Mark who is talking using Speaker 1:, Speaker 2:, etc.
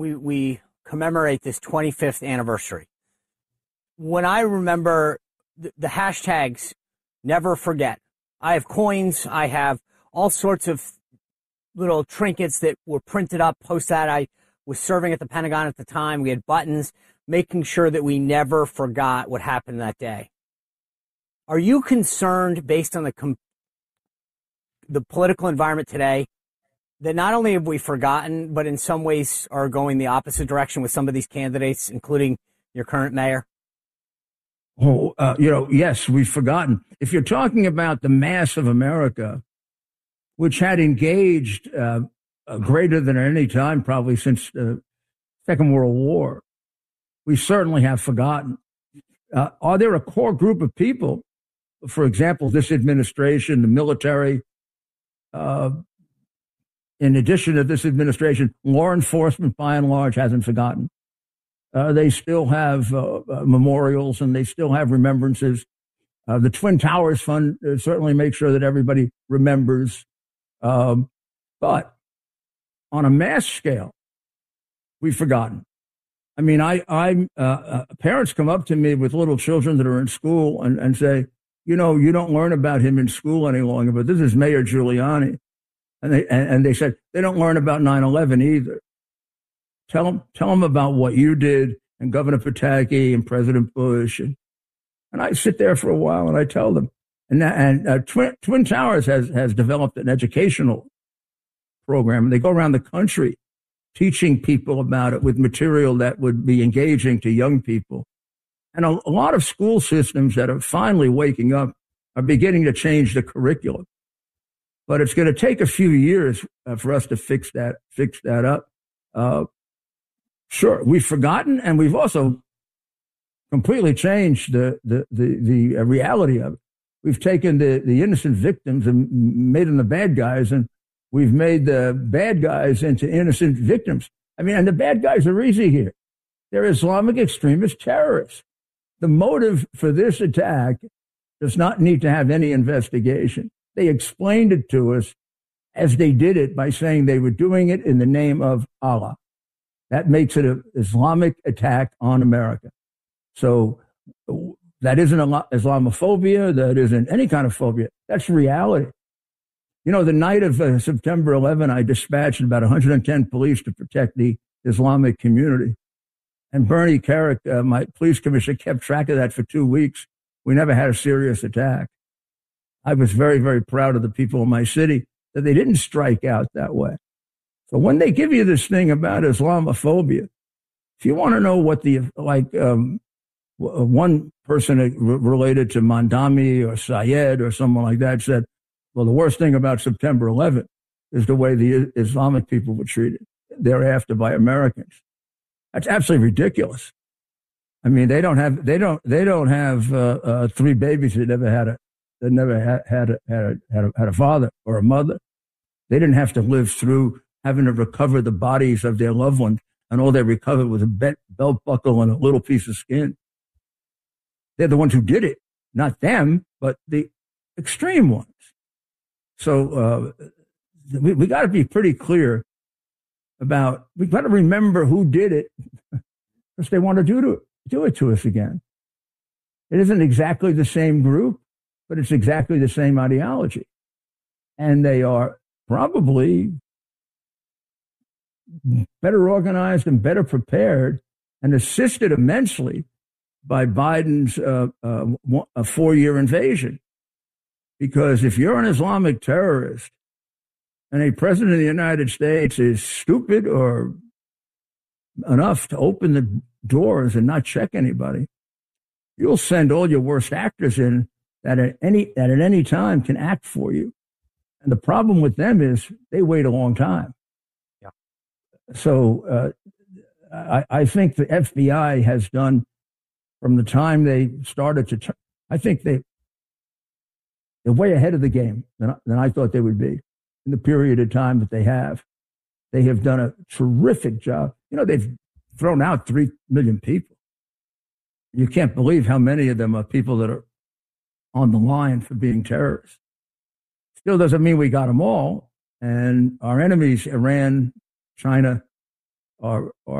Speaker 1: we commemorate this 25th anniversary. When I remember the hashtags, never forget. I have coins. I have all sorts of little trinkets that were printed up post that. I was serving at the Pentagon at the time. We had buttons, making sure that we never forgot what happened that day. Are you concerned, based on the political environment today, that not only have we forgotten, but in some ways are going the opposite direction with some of these candidates, including your current mayor?
Speaker 2: Oh, yes, we've forgotten. If you're talking about the mass of America, which had engaged greater than at any time probably since the Second World War, we certainly have forgotten. Are there a core group of people, for example, this administration, the military, in addition to this administration, law enforcement, by and large, hasn't forgotten. They still have memorials and they still have remembrances. The Twin Towers Fund certainly makes sure that everybody remembers. But on a mass scale, we've forgotten. I mean, parents come up to me with little children that are in school and say, you don't learn about him in school any longer, but this is Mayor Giuliani. And they said, they don't learn about 9/11 either. Tell them about what you did and Governor Pataki and President Bush. And I sit there for a while and I tell them. And Twin Towers has developed an educational program. And they go around the country teaching people about it with material that would be engaging to young people. And a lot of school systems that are finally waking up are beginning to change the curriculum. But it's going to take a few years for us to fix that up. Sure, we've forgotten, and we've also completely changed the reality of it. We've taken the innocent victims and made them the bad guys, and we've made the bad guys into innocent victims. I mean, and the bad guys are easy here. They're Islamic extremist terrorists. The motive for this attack does not need to have any investigation. They explained it to us as they did it by saying they were doing it in the name of Allah. That makes it an Islamic attack on America. So that isn't Islamophobia. That isn't any kind of phobia. That's reality. The night of September 11, I dispatched about 110 police to protect the Islamic community. And Bernie Kerik, my police commissioner, kept track of that for 2 weeks. We never had a serious attack. I was very, very proud of the people in my city that they didn't strike out that way. So when they give you this thing about Islamophobia, if you want to know what one person related to Mandami or Syed or someone like that said, well, the worst thing about September 11th is the way the Islamic people were treated thereafter by Americans. That's absolutely ridiculous. I mean, they don't have 3 babies that never had a father or a mother. They didn't have to live through having to recover the bodies of their loved ones, and all they recovered was a belt buckle and a little piece of skin. They're the ones who did it, not them, but the extreme ones. So we got to be pretty clear about. We got to remember who did it, because they want to do it to us again. It isn't exactly the same group, but it's exactly the same ideology. And they are probably better organized and better prepared and assisted immensely by Biden's 4-year invasion. Because if you're an Islamic terrorist and a president of the United States is stupid or enough to open the doors and not check anybody, you'll send all your worst actors in that at any time can act for you. And the problem with them is they wait a long time.
Speaker 1: Yeah.
Speaker 2: So I think the FBI has done, from the time they started I think they're way ahead of the game than I thought they would be in the period of time that they have. They have done a terrific job. They've thrown out 3 million people. You can't believe how many of them are people that are on the line for being terrorists. Still doesn't mean we got them all. And our enemies, Iran, China, or